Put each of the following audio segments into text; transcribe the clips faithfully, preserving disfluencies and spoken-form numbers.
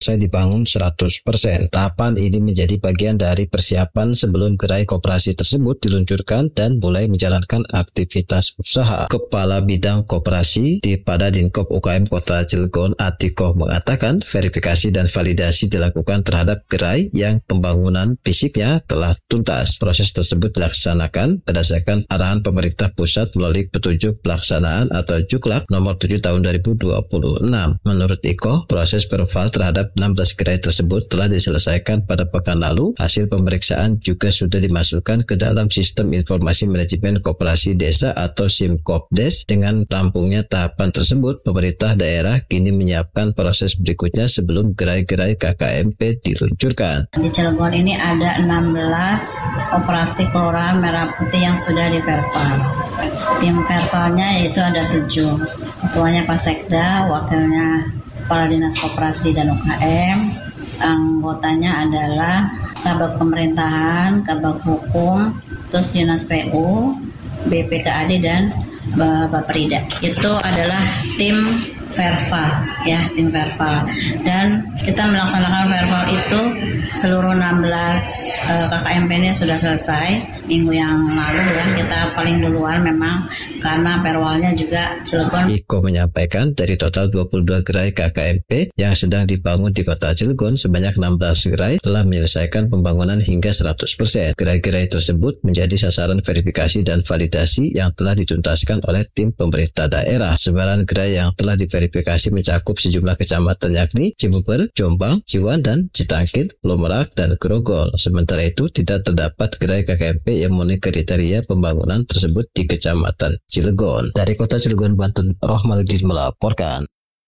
selesai dibangun seratus persen. Tahapan ini menjadi bagian dari persiapan sebelum gerai koperasi tersebut diluncurkan dan mulai menjalankan aktivitas usaha. Kepala Bidang Koperasi di pada Dinkop U K M Kota Cilegon, Atikoh, mengatakan verifikasi dan validasi dilakukan terhadap gerai yang pembangunan fisiknya telah tuntas. Proses tersebut dilaksanakan berdasarkan arahan pemerintah pusat melalui petunjuk pelaksanaan atau Juklak nomor tujuh tahun dua ribu dua puluh enam. Menurut Iko, proses perval terhadap enam belas gerai tersebut telah diselesaikan pada pekan lalu. Hasil pemeriksaan juga sudah dimasukkan ke dalam Sistem Informasi Manajemen Koperasi Desa atau SIMKOPDes. Dengan rampungnya tahapan tersebut, pemerintah daerah kini menyiapkan proses berikutnya sebelum gerai-gerai K K M P diluncurkan. Di Cilegon ini ada enam belas operasi kelurahan merah putih yang sudah diverval. Tim vervalnya yaitu ada tujuh. Ketuanya Pak Sekda, wakilnya Kepala Dinas Koperasi dan U K M. Anggotanya adalah Kabag Pemerintahan, Kabag Hukum, terus Dinas P U, B P K A D dan Baperida. Itu adalah tim verval, ya tim verval. Dan kita melaksanakan verval itu seluruh enam belas uh, K K M P ini sudah selesai minggu yang lalu ya. Kita paling duluan memang karena perwalnya juga Cilegon. Iko menyampaikan dari total dua puluh dua gerai K K M P yang sedang dibangun di Kota Cilegon, sebanyak enam belas gerai telah menyelesaikan pembangunan hingga seratus persen. Gerai-gerai tersebut menjadi sasaran verifikasi dan validasi yang telah dituntaskan oleh tim pemerintah daerah. Sebaran gerai yang telah diverifikasi mencakup sejumlah kecamatan yakni Cibuber, Jombang, Ciwan, dan Citangkit, Pulau Merak, dan Grogol. Sementara itu tidak terdapat gerai K K M P yang memenuhi kriteria pembangunan tersebut di Kecamatan Cilegon. Dari Kota Cilegon, Banten, Rohmanuddin melaporkan.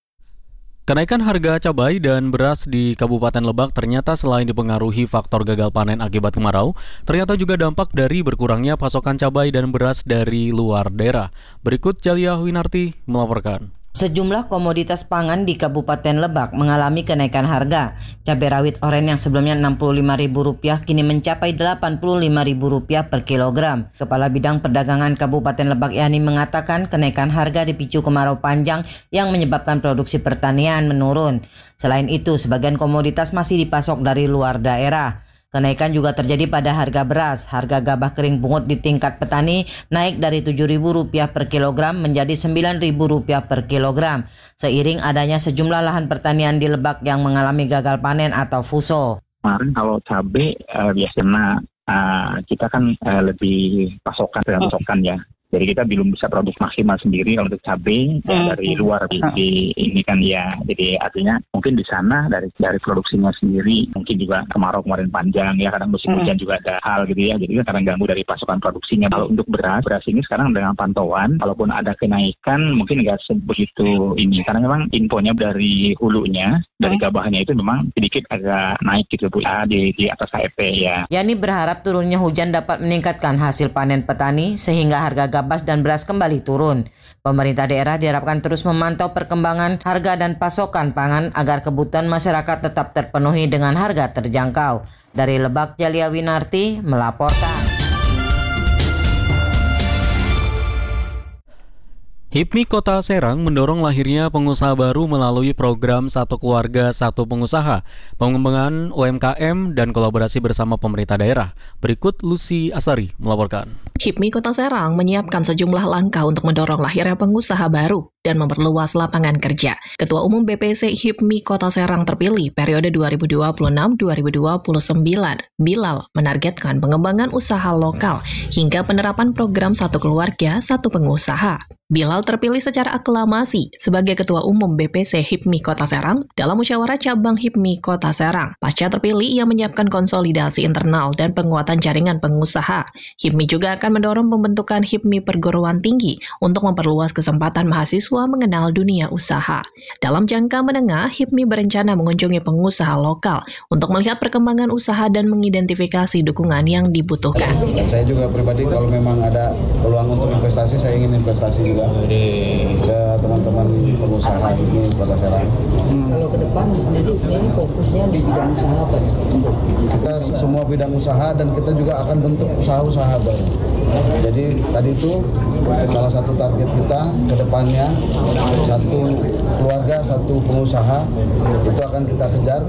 Kenaikan harga cabai dan beras di Kabupaten Lebak ternyata selain dipengaruhi faktor gagal panen akibat kemarau, ternyata juga dampak dari berkurangnya pasokan cabai dan beras dari luar daerah. Berikut Jalia Winarti melaporkan. Sejumlah komoditas pangan di Kabupaten Lebak mengalami kenaikan harga. Cabai rawit oren yang sebelumnya enam puluh lima ribu rupiah kini mencapai delapan puluh lima ribu rupiah per kilogram. Kepala Bidang Perdagangan Kabupaten Lebak Yani mengatakan kenaikan harga dipicu kemarau panjang yang menyebabkan produksi pertanian menurun. Selain itu, sebagian komoditas masih dipasok dari luar daerah. Kenaikan juga terjadi pada harga beras. Harga gabah kering bungut di tingkat petani naik dari tujuh ribu rupiah per kilogram menjadi sembilan ribu rupiah per kilogram. Seiring adanya sejumlah lahan pertanian di Lebak yang mengalami gagal panen atau fuso. Kemarin kalau cabai uh, biasanya uh, kita kan uh, lebih pasokan pasokan ya. Jadi kita belum bisa produk maksimal sendiri kalau untuk cabai hmm. ya, dari luar di, di ini kan ya. Jadi artinya mungkin di sana dari dari produksinya sendiri mungkin juga kemarau kemarin panjang ya, kadang musim hujan hmm. juga ada hal gitu ya. Jadi kan kadang ganggu dari pasokan produksinya. Kalau untuk beras, beras ini sekarang dengan pantauan, walaupun ada kenaikan mungkin nggak sebegitu ini karena memang infonya dari hulunya, dari gabahnya itu memang sedikit agak naik gitu Bu ya, di di atas K F P ya. Yani berharap turunnya hujan dapat meningkatkan hasil panen petani sehingga harga gabah dan beras kembali turun. Pemerintah daerah diharapkan terus memantau perkembangan harga dan pasokan pangan agar kebutuhan masyarakat tetap terpenuhi dengan harga terjangkau. Dari Lebak, Jalia Winarti melaporkan. HIPMI Kota Serang mendorong lahirnya pengusaha baru melalui program Satu Keluarga Satu Pengusaha, pengembangan U M K M, dan kolaborasi bersama pemerintah daerah. Berikut Lucy Asari melaporkan. HIPMI Kota Serang menyiapkan sejumlah langkah untuk mendorong lahirnya pengusaha baru dan memperluas lapangan kerja. Ketua Umum B P C HIPMI Kota Serang terpilih periode dua ribu dua puluh enam sampai dua ribu dua puluh sembilan, Bilal, menargetkan pengembangan usaha lokal hingga penerapan program Satu Keluarga Satu Pengusaha. Bilal terpilih secara aklamasi sebagai Ketua Umum B P C HIPMI Kota Serang dalam musyawarah cabang HIPMI Kota Serang. Pasca terpilih, ia menyiapkan konsolidasi internal dan penguatan jaringan pengusaha. HIPMI juga akan mendorong pembentukan HIPMI perguruan tinggi untuk memperluas kesempatan mahasiswa mengenal dunia usaha. Dalam jangka menengah, HIPMI berencana mengunjungi pengusaha lokal untuk melihat perkembangan usaha dan mengidentifikasi dukungan yang dibutuhkan. Saya juga pribadi kalau memang ada peluang untuk investasi, saya ingin investasi juga ke teman-teman pengusaha ini Kota Serang. Hmm. Kalau ke depan sendiri ini fokusnya di bidang usaha apa? Kita semua bidang usaha dan kita juga akan bentuk usaha-usaha baru. Jadi tadi itu salah satu target kita ke depannya satu keluarga satu pengusaha itu akan kita kejar.